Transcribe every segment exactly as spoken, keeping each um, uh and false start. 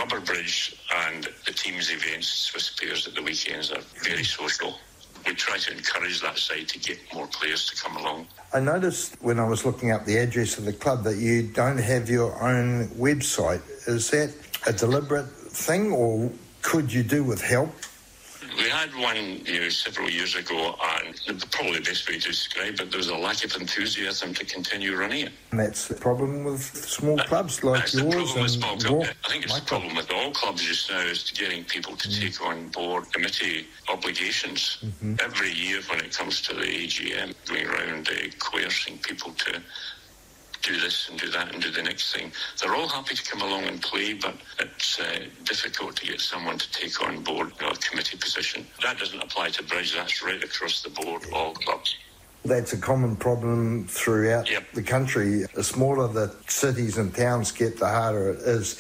rubber bridge and the team's events, Swiss pairs at the weekends, are very social. We try to encourage that side to get more players to come along. I noticed when I was looking up the address of the club that you don't have your own website. Is that a deliberate thing, or could you do with help? We had one, you know, several years ago, and probably the best way to describe it, there was a lack of enthusiasm to continue running it. And that's the problem with small clubs like that's yours. The problem with small clubs. I think it's the club. problem with all clubs just now is getting people to mm. take on board committee obligations. Mm-hmm. Every year when it comes to the A G M, going around uh, coercing people to do this and do that and do the next thing. They're all happy to come along and play, but it's uh, difficult to get someone to take on board you know, a committee position. That doesn't apply to Bridge, that's right across the board, all clubs. That's a common problem throughout yep. the country. The smaller the cities and towns get, the harder it is.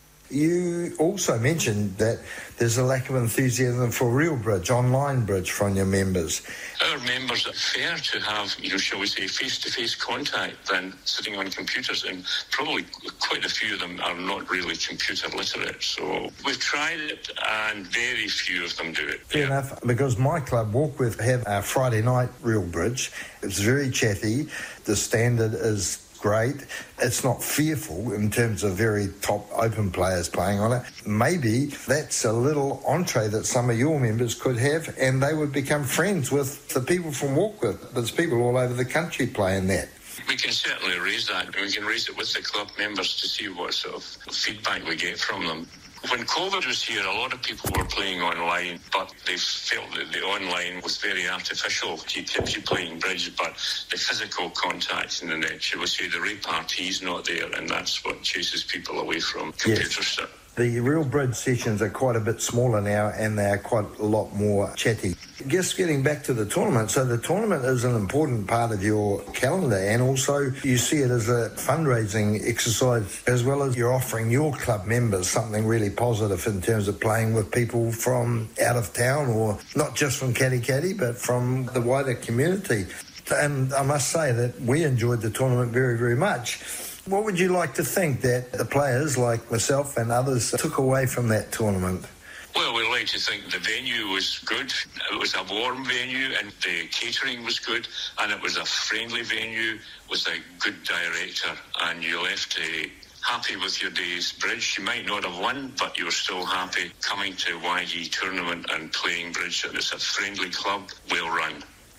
You also mentioned that there's a lack of enthusiasm for real bridge, online bridge from your members. Our members prefer to have, you know, shall we say, face-to-face contact than sitting on computers, and probably quite a few of them are not really computer literate. So we've tried it, and very few of them do it. Fair yeah. enough, because my club, Walkworth, have a Friday night real bridge. It's very chatty. The standard is great. It's not fearful in terms of very top open players playing on it. Maybe that's a little entree that some of your members could have, and they would become friends with the people from Walkworth. There's people all over the country playing that. We can certainly raise that, and we can raise it with the club members to see what sort of feedback we get from them. When COVID was here, a lot of people were playing online, but they felt that the online was very artificial. It keeps you playing bridge, but the physical contact in the net, shall we say, the repartee is not there, and that's what chases people away from computer yes. stuff. The real bridge sessions are quite a bit smaller now, and they are quite a lot more chatty. Just getting back to the tournament, so the tournament is an important part of your calendar, and also you see it as a fundraising exercise, as well as you're offering your club members something really positive in terms of playing with people from out of town, or not just from Caddy Caddy, but from the wider community. And I must say that we enjoyed the tournament very, very much. What would you like to think that the players like myself and others took away from that tournament? Well, we like to think the venue was good. It was a warm venue, and the catering was good, and it was a friendly venue with a good director, and you left uh, happy with your day's bridge. You might not have won, but you were still happy coming to Y E tournament and playing bridge. It's a friendly club, well run.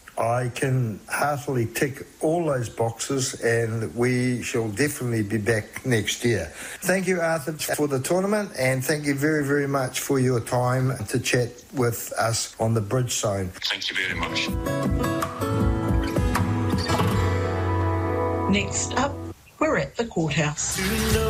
I can heartily tick all those boxes, and we shall definitely be back next year. Thank you, Arthur, for the tournament, and thank you very, very much for your time to chat with us on the Bridge Zone. Thank you very much. Next up, we're at the courthouse.